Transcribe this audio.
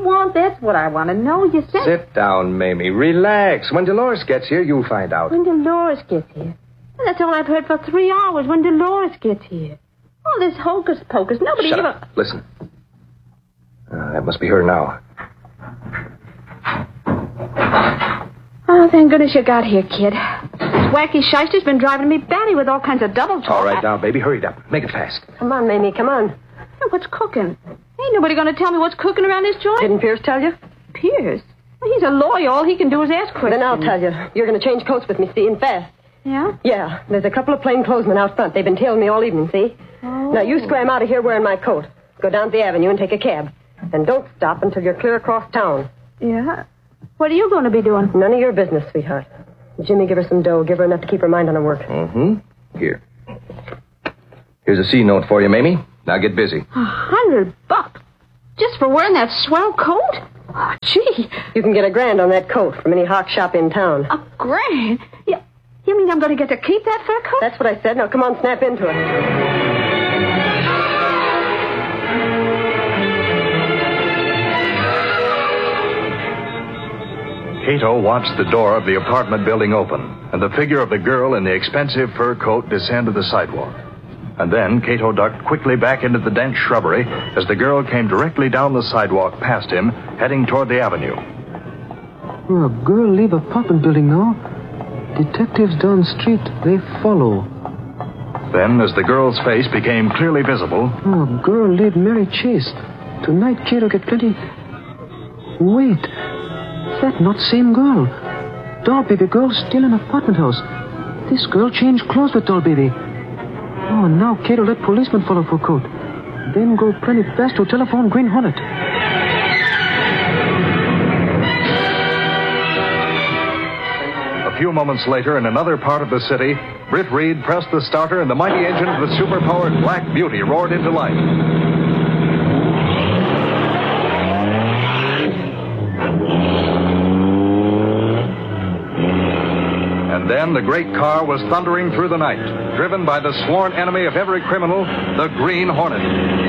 want? That's what I want to know. You said... Sit down, Mamie. Relax. When Dolores gets here, you'll find out. When Dolores gets here? Well, that's all I've heard for 3 hours. When Dolores gets here. All this hocus pocus. Nobody Shut even... up. Listen. That must be her now. Oh, thank goodness you got here, kid. This wacky shyster's been driving me batty with all kinds of double talk. All right, now, baby, hurry it up. Make it fast. Come on, Mamie, come on. Hey, what's cooking? Ain't nobody going to tell me what's cooking around this joint. Didn't Pierce tell you? Pierce? Well, he's a lawyer. All he can do is ask questions. Then I'll tell you. You're going to change coats with me, see, and fast. Yeah? Yeah, there's a couple of plainclothesmen out front. They've been tailing me all evening, see? Oh. Now, you scram out of here wearing my coat. Go down the avenue and take a cab. And don't stop until you're clear across town. Yeah? What are you going to be doing? None of your business, sweetheart. Jimmy, give her some dough. Give her enough to keep her mind on her work. Mm-hmm. Here. Here's a C note for you, Mamie. Now get busy. $100? Just for wearing that swell coat? Oh, gee. You can get $1,000 on that coat from any hawk shop in town. $1,000? You mean I'm going to get to keep that fur coat? That's what I said. Now, come on, snap into it. Cato watched the door of the apartment building open, and the figure of the girl in the expensive fur coat descend to the sidewalk. And then Cato ducked quickly back into the dense shrubbery as the girl came directly down the sidewalk past him, heading toward the avenue. Oh, a girl leave apartment building now. Detectives down the street, they follow. Then, as the girl's face became clearly visible... Oh, a girl leave Mary Chase. Tonight, Cato get plenty... Wait. That not same girl. Doll baby girl still in apartment house. This girl changed clothes with doll baby. Oh, now Cato let policeman follow for coat. Then go plenty fast to telephone Green Hornet. A few moments later, in another part of the city, Britt Reed pressed the starter and the mighty engine of the superpowered Black Beauty roared into life. And then the great car was thundering through the night, driven by the sworn enemy of every criminal, the Green Hornet.